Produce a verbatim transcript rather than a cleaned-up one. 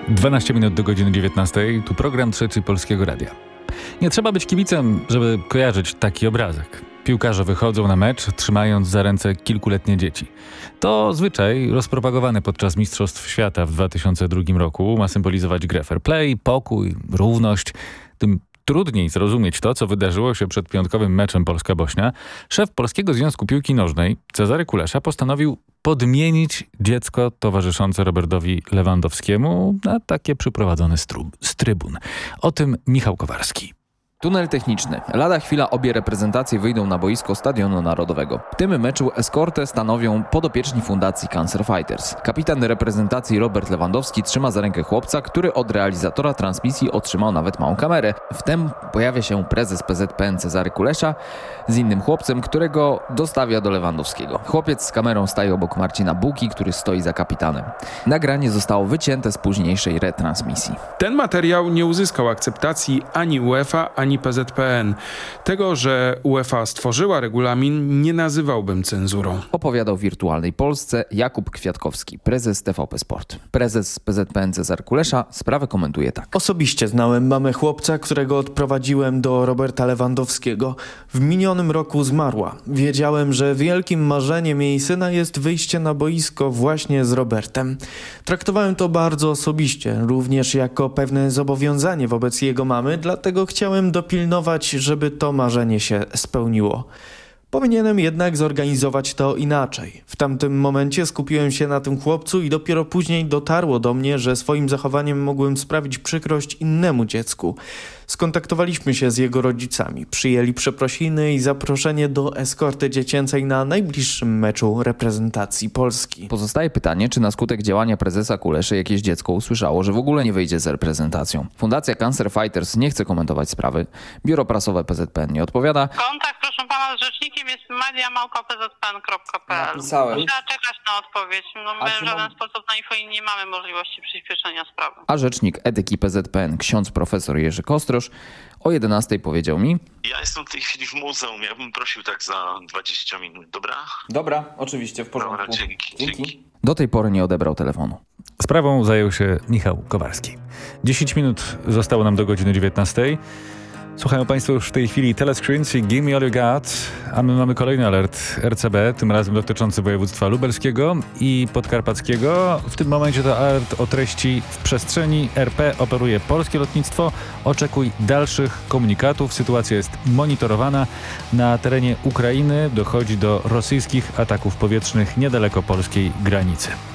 dwanaście minut do godziny dziewiętnastej. Tu program Trzeci Polskiego Radia. Nie trzeba być kibicem, żeby kojarzyć taki obrazek. Piłkarze wychodzą na mecz, trzymając za ręce kilkuletnie dzieci. To zwyczaj rozpropagowany podczas Mistrzostw Świata w dwa tysiące drugim roku. Ma symbolizować grę fair play, pokój, równość. Tym trudniej zrozumieć to, co wydarzyło się przed piątkowym meczem Polska-Bośnia. Szef Polskiego Związku Piłki Nożnej, Cezary Kulesza, postanowił podmienić dziecko towarzyszące Robertowi Lewandowskiemu na takie przyprowadzone z, trub, z trybun. O tym Michał Kowarski. Tunel techniczny. Lada chwila obie reprezentacje wyjdą na boisko Stadionu Narodowego. W tym meczu eskortę stanowią podopieczni Fundacji Cancer Fighters. Kapitan reprezentacji Robert Lewandowski trzyma za rękę chłopca, który od realizatora transmisji otrzymał nawet małą kamerę. Wtem pojawia się prezes P Z P N Cezary Kulesza z innym chłopcem, którego dostawia do Lewandowskiego. Chłopiec z kamerą staje obok Marcina Buki, który stoi za kapitanem. Nagranie zostało wycięte z późniejszej retransmisji. Ten materiał nie uzyskał akceptacji ani UEFA, ani P Z P N. Tego, że UEFA stworzyła regulamin, nie nazywałbym cenzurą. Opowiadał w Wirtualnej Polsce Jakub Kwiatkowski, prezes T V P Sport. Prezes P Z P N Cezary Kulesza sprawę komentuje tak. Osobiście znałem mamę chłopca, którego odprowadziłem do Roberta Lewandowskiego. W minionym roku zmarła. Wiedziałem, że wielkim marzeniem jej syna jest wyjście na boisko właśnie z Robertem. Traktowałem to bardzo osobiście, również jako pewne zobowiązanie wobec jego mamy, dlatego chciałem dopilnować, żeby to marzenie się spełniło. Powinienem jednak zorganizować to inaczej. W tamtym momencie skupiłem się na tym chłopcu i dopiero później dotarło do mnie, że swoim zachowaniem mogłem sprawić przykrość innemu dziecku. Skontaktowaliśmy się z jego rodzicami, przyjęli przeprosiny i zaproszenie do eskorty dziecięcej na najbliższym meczu reprezentacji Polski. Pozostaje pytanie, czy na skutek działania prezesa Kuleszy jakieś dziecko usłyszało, że w ogóle nie wyjdzie z reprezentacją. Fundacja Cancer Fighters nie chce komentować sprawy. Biuro prasowe P Z P N nie odpowiada. Kontakt, proszę pana, z rzecznikiem jest media małpa p z p n kropka p l. Napisałem. Trzeba czekać na odpowiedź. No, my w żaden sposób na info nie mamy możliwości przyspieszenia sprawy. A rzecznik etyki P Z P N, ksiądz profesor Jerzy Kostrosz, o jedenastej powiedział mi: Ja jestem w tej chwili w muzeum, ja bym prosił tak za dwadzieścia minut, dobra? Dobra, oczywiście, w porządku. Dobra, dzięki, dzięki. Do tej pory nie odebrał telefonu. Sprawą zajął się Michał Kowarski. dziesięć minut zostało nam do godziny dziewiętnastej. Słuchają Państwo już w tej chwili Telescreens i Give Me All You Got, a my mamy kolejny alert R C B, tym razem dotyczący województwa lubelskiego i podkarpackiego. W tym momencie to alert o treści: w przestrzeni R P operuje polskie lotnictwo. Oczekuj dalszych komunikatów. Sytuacja jest monitorowana. Na terenie Ukrainy dochodzi do rosyjskich ataków powietrznych niedaleko polskiej granicy.